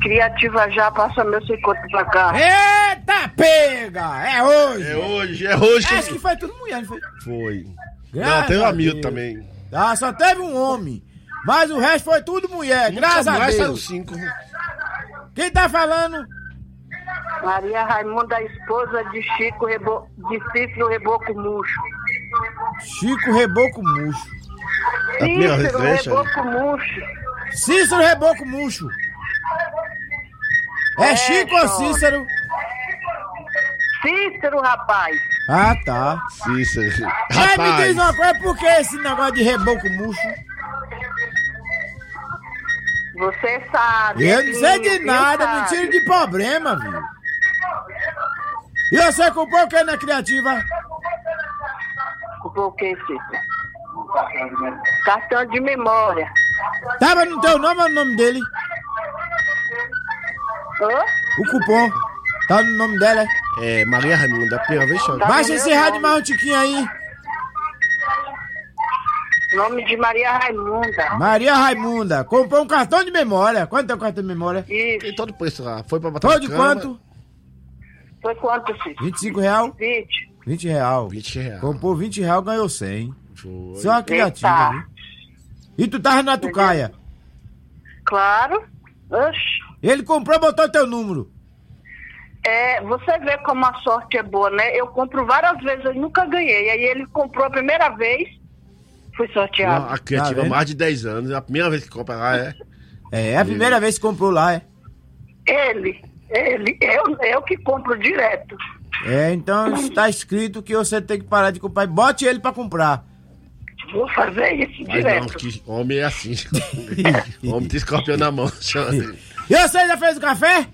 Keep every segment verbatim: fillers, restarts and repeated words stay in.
Criativa já, passa meu cinquenta pra cá. Eita, pega! É hoje! É hoje, é hoje. Acho que foi tudo mulher, não foi? Foi. Graças Não, teve a um amigo Deus. também. Ah, só teve um homem. Mas o resto foi tudo mulher, graças a Mulher saiu Deus. cinco. Quem tá falando? Maria Raimunda, a esposa de Chico Rebo... de Cícero Reboco Murcho. Chico Reboco Murcho. A primeira vez Cícero que deixa, Reboco Murcho. Cícero Reboco Murcho. É, É, Chico ou Jorge. Cícero? Cícero, rapaz. Ah, tá. Cícero. Mas me diz Rapaz. uma coisa, por que esse negócio de Reboco Murcho? Você sabe. Eu não sei de filho, nada, sabe. não tiro de problema, viu? E você comprou o que na Criativa? Comprou o que, Cícero? Cartão de memória. Tava no teu nome ou no nome dele? Hã? O cupom. Tá no nome dela, é? É, Maria Raimunda, a primeira vez chora. Tá. Baixa no esse meu rádio nome. mais um tiquinho aí. Nome de Maria Raimunda. Maria Raimunda. Comprou um cartão de memória. Quanto é o cartão de memória? Isso. Tem todo o preço lá. Foi pra botar Foi na de cama, quanto? Foi quanto, Cícero? vinte e cinco real? vinte. vinte real. vinte reais. Comprou vinte real, ganhou cem. Foi. Isso é uma criativa, Eita. viu? E tu tava na Tucaia. Claro. Oxi. Ele comprou, botou teu número. É, você vê como a sorte é boa, né? Eu compro várias vezes, eu nunca ganhei. Aí ele comprou a primeira vez, fui sorteado. Uma- A criativa Tá há vendo? mais de dez anos. A primeira vez que compra lá é. É, é a primeira vez que comprou lá, é. Ele, ele, eu, eu que compro direto. É, então está escrito que você tem que parar de comprar. Bote ele pra comprar. Vou fazer isso Mas não, direto. que homem é assim. Homem tem escorpião na mão. chora. E você já fez o café?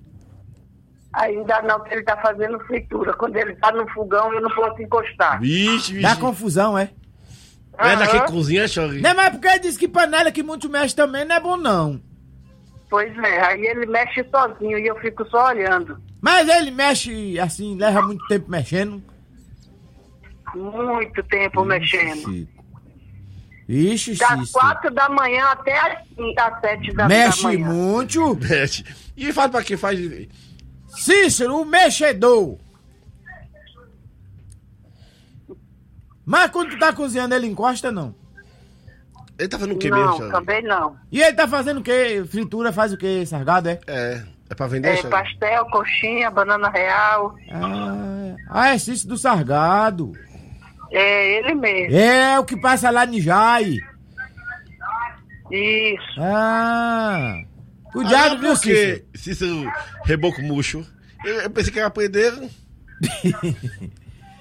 Ainda não, porque ele tá fazendo fritura. Quando ele tá no fogão, eu não posso encostar. Vixe, vixe. Dá confusão, é? É daqui Aham. cozinha, chora. Não, mas porque ele disse que panela que muito mexe também não é bom, não. Pois é, aí ele mexe sozinho e eu fico só olhando. Mas ele mexe assim, leva muito tempo mexendo. Muito tempo mexendo. Chico. Ixi, Das Cícero. quatro da manhã até às, cinco, às sete da, da Mexe manhã. muito. Mexe. E faz pra quê? Faz. Cícero, o mexedor. Mas quando tu tá cozinhando, ele encosta, não? Ele tá fazendo o quê Não, mesmo, chora? também não. E ele tá fazendo o quê? Fritura faz o quê? Sargado, é? É. É pra vender, É, chora? pastel, coxinha, banana real. Ah, ah, é Cícero do Sargado. É ele mesmo. É o que passa lá em Jai. Isso. Ah. Cuidado, Ah, viu, por quê? Cícero? Cícero Reboco Murcho. Eu, eu pensei que era prendeiro.